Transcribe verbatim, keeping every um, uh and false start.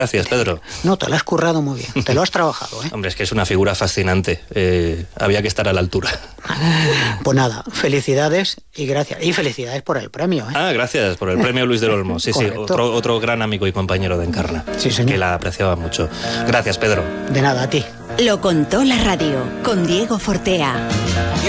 Gracias, Pedro. No, te lo has currado muy bien, te lo has trabajado, ¿eh? Hombre, es que es una figura fascinante. Eh, había que estar a la altura. Pues nada, felicidades y gracias. Y felicidades por el premio, ¿eh? Ah, gracias por el premio Luis del Olmo. Sí, Correcto. sí, otro, otro gran amigo y compañero de Encarna. Sí, señor. Que la apreciaba mucho. Gracias, Pedro. De nada, a ti. Lo contó la radio con Diego Fortea.